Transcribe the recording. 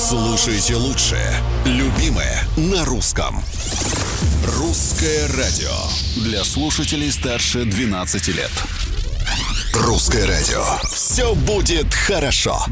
Слушайте лучшее, любимое на русском. Русское радио для слушателей старше 12 лет. Русское радио. Все будет хорошо.